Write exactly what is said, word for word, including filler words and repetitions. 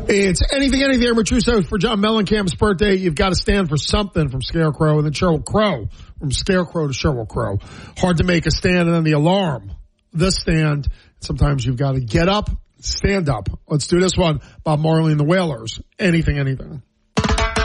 It's anything, anything. Machuso for John Mellencamp's birthday. You've got to stand for something from Scarecrow, and then Sheryl Crow from Scarecrow to Sheryl Crow. Hard to make a stand, and then the alarm. The stand. Sometimes you've got to get up, stand up. Let's do this one. Bob Marley and the Wailers. Anything, anything.